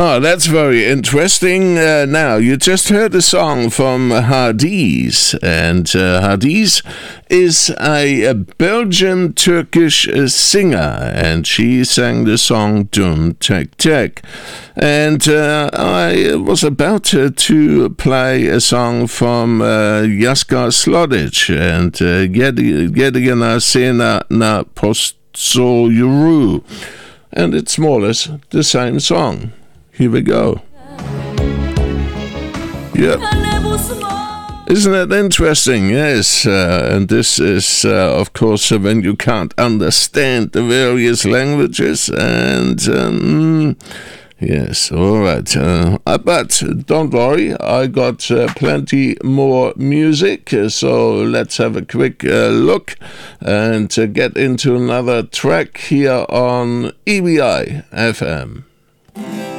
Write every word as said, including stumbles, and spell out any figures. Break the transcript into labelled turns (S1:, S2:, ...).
S1: Oh, that's very interesting. Uh, now, you just heard a song from Hadiz, and uh, Hadiz is a, a Belgian-Turkish uh, singer, and she sang the song Dum Tek Tek. And uh, I was about to, to play a song from uh, Jaska Slodic, and uh, Jedina Sena na Postsoyuru. And it's more or less the same song. Here we go. Yeah. Isn't that interesting? Yes. Uh, and this is, uh, of course, uh, when you can't understand the various languages. And, um, yes, all right. Uh, but don't worry, I got uh, plenty more music. Uh, so let's have a quick uh, look and uh, get into another track here on E B I F M.